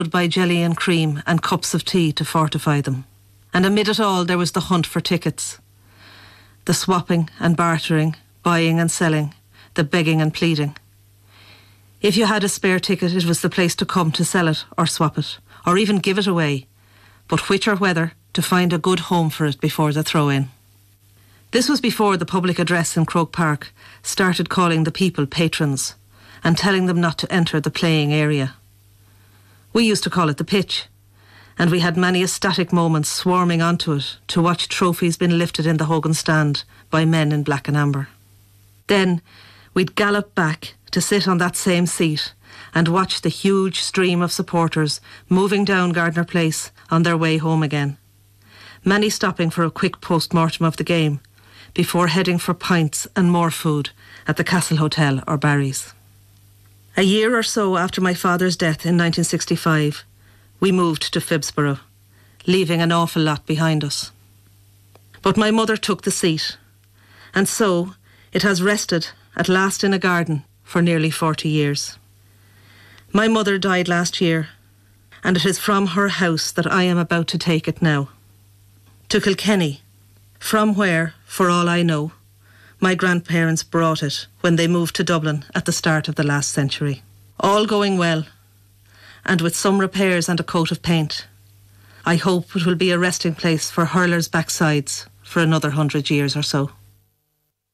would buy jelly and cream and cups of tea to fortify them. And amid it all there was the hunt for tickets. The swapping and bartering, buying and selling, the begging and pleading. If you had a spare ticket, it was the place to come to sell it or swap it, or even give it away, but which or whether to find a good home for it before the throw-in. This was before the public address in Croke Park started calling the people patrons and telling them not to enter the playing area. We used to call it the pitch, and we had many ecstatic moments swarming onto it to watch trophies being lifted in the Hogan stand by men in black and amber. Then we'd gallop back to sit on that same seat and watch the huge stream of supporters moving down Gardner Place on their way home again, many stopping for a quick post-mortem of the game before heading for pints and more food at the Castle Hotel or Barry's. A year or so after my father's death in 1965, we moved to Phibsborough, leaving an awful lot behind us. But my mother took the seat, and so it has rested at last in a garden for nearly 40 years. My mother died last year, and it is from her house that I am about to take it now. To Kilkenny, from where, for all I know, my grandparents brought it when they moved to Dublin at the start of the last century. All going well, and with some repairs and a coat of paint, I hope it will be a resting place for hurlers' backsides for another 100 years or so.